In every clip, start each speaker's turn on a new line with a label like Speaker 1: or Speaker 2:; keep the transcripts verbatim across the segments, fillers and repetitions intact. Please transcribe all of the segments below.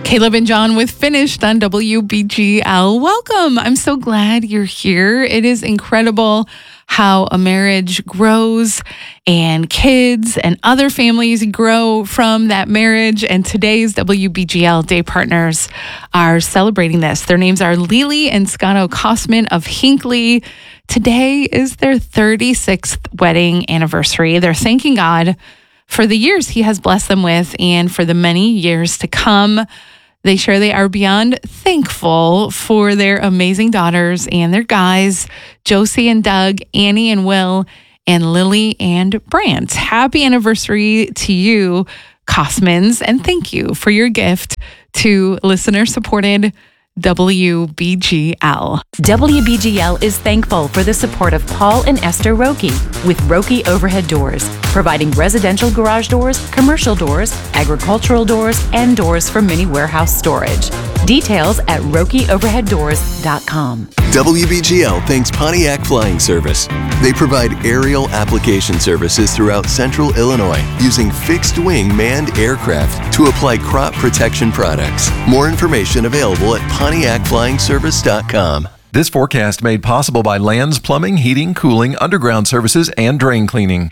Speaker 1: Caleb and John with Finished on W B G L. Welcome. I'm so glad you're here. It is incredible how a marriage grows and kids and other families grow from that marriage. And today's W B G L Day Partners are celebrating this. Their names are Lily and Scotto Kosman of Hinckley. Today is their thirty-sixth wedding anniversary. They're thanking God for the years he has blessed them with and for the many years to come. They share they are beyond thankful for their amazing daughters and their guys, Josie and Doug, Annie and Will, and Lily and Brant. Happy anniversary to you, Kosmans, and thank you for your gift to listener-supported W B G L.
Speaker 2: W B G L is thankful for the support of Paul and Esther Roki with Roki Overhead Doors, providing residential garage doors, commercial doors, agricultural doors, and doors for mini warehouse storage. Details at roki overhead doors dot com.
Speaker 3: W B G L thanks Pontiac Flying Service. They provide aerial application services throughout central Illinois using fixed-wing manned aircraft to apply crop protection products. More information available at pontiac flying service dot com.
Speaker 4: This forecast made possible by Lands Plumbing, Heating, Cooling, Underground Services, and Drain Cleaning.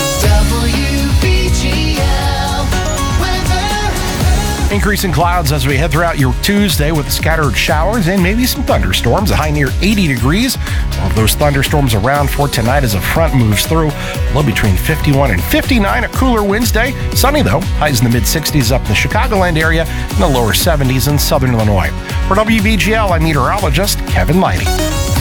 Speaker 5: Increasing clouds as we head throughout your Tuesday with scattered showers and maybe some thunderstorms. A high near eighty degrees. All of those thunderstorms around for tonight as a front moves through. Low between fifty-one and fifty-nine. A cooler Wednesday. Sunny though. Highs in the mid sixties up in the Chicagoland area and the lower seventies in southern Illinois. For W B G L, I'm meteorologist Kevin Lighty.